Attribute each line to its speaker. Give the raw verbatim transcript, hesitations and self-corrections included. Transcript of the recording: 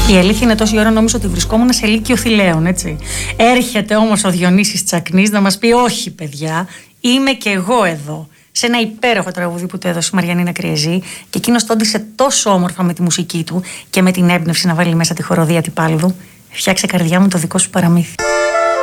Speaker 1: Η αλήθεια είναι τόση ώρα νόμιζα ότι βρισκόμουν σε Λύκειο Θηλαίων, έτσι. Έρχεται όμως ο Διονύσης Τσακνής να μας πει: όχι, παιδιά, είμαι και εγώ εδώ. Σε ένα υπέροχο τραγούδι που του έδωσε η Μαριανίνα Κριεζή, και εκείνος το όντισε τόσο όμορφα με τη μουσική του και με την έμπνευση να βάλει μέσα τη χοροδία Τυπάλδου. Φτιάξε, καρδιά μου, το δικό σου παραμύθι.